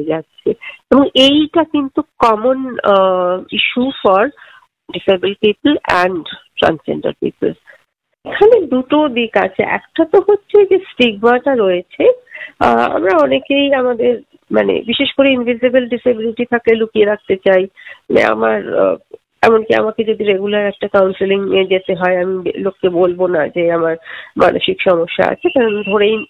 যাচ্ছে। এবং এইটা কিন্তু common issue for disable people and transgender people. এখানে দুটো দিক আছে। একটা তো হচ্ছে যে স্টিগমাটা রয়েছে, আমরা অনেকেই আমাদের মানে বিশেষ করে ইনভিজিবল ডিসেবিলিটি থাকলে লুকিয়ে রাখতে চাই। মানে আমার এমনকি আমাকে যদি রেগুলার একটা কাউন্সেলিং নিয়ে যেতে হয়, আমি লোককে বলবো না যে আমার মানসিক সমস্যা আছে, কারণ ধরেই